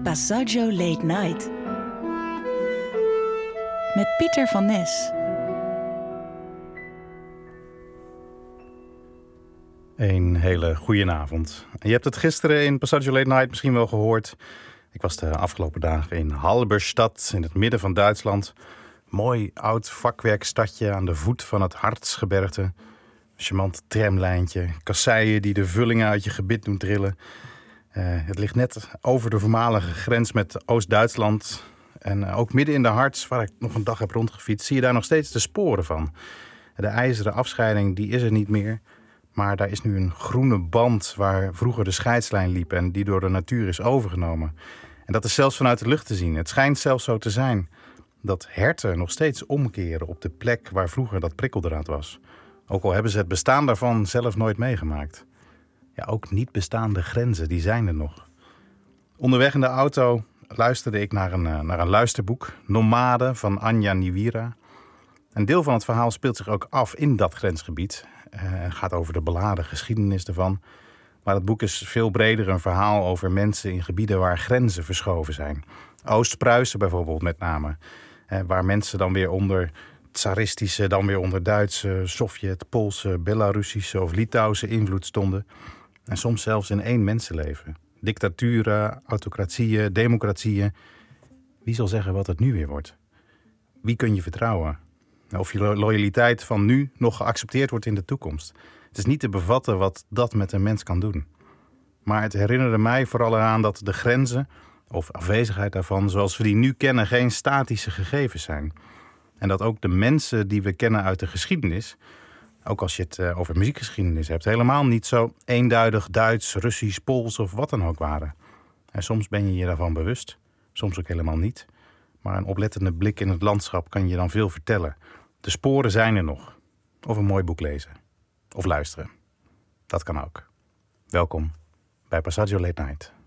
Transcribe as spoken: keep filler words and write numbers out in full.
Passaggio Late Night. Met Pieter van Nes. Een hele goeie avond. Je hebt het gisteren in Passaggio Late Night misschien wel gehoord. Ik was de afgelopen dagen in Halberstadt, in het midden van Duitsland. Mooi oud vakwerkstadje aan de voet van het Hartsgebergte. Charmant tramlijntje, kasseien die de vullingen uit je gebit doen trillen. Uh, het ligt net over de voormalige grens met Oost-Duitsland. En uh, ook midden in de Harts, waar ik nog een dag heb rondgefietst, zie je daar nog steeds de sporen van. De ijzeren afscheiding die is er niet meer. Maar daar is nu een groene band waar vroeger de scheidslijn liep en die door de natuur is overgenomen. En dat is zelfs vanuit de lucht te zien. Het schijnt zelfs zo te zijn dat herten nog steeds omkeren op de plek waar vroeger dat prikkeldraad was. Ook al hebben ze het bestaan daarvan zelf nooit meegemaakt. Ja, ook niet bestaande grenzen, die zijn er nog. Onderweg in de auto luisterde ik naar een, naar een luisterboek, Nomade van Anja Niewira. Een deel van het verhaal speelt zich ook af in dat grensgebied. Het uh, gaat over de beladen geschiedenis ervan. Maar het boek is veel breder een verhaal over mensen in gebieden waar grenzen verschoven zijn. Oost-Pruisen bijvoorbeeld met name. Uh, waar mensen dan weer onder tsaristische, dan weer onder Duitse, Sovjet, Poolse, Belarussische of Litouwse invloed stonden. En soms zelfs in één mensenleven. Dictaturen, autocratieën, democratieën. Wie zal zeggen wat het nu weer wordt? Wie kun je vertrouwen? Of je loyaliteit van nu nog geaccepteerd wordt in de toekomst. Het is niet te bevatten wat dat met een mens kan doen. Maar het herinnerde mij vooral eraan dat de grenzen, of afwezigheid daarvan, zoals we die nu kennen, geen statische gegevens zijn. En dat ook de mensen die we kennen uit de geschiedenis, ook als je het over muziekgeschiedenis hebt, helemaal niet zo eenduidig Duits, Russisch, Pools of wat dan ook waren. En soms ben je je daarvan bewust, soms ook helemaal niet. Maar een oplettende blik in het landschap kan je dan veel vertellen. De sporen zijn er nog. Of een mooi boek lezen. Of luisteren. Dat kan ook. Welkom bij Passaggio Late Night.